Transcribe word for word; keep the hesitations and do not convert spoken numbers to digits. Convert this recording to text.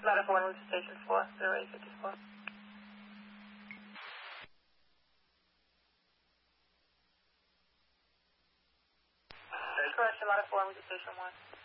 Medical one, to station four, zero eight fifty-four. Correction, Medical one, to station one.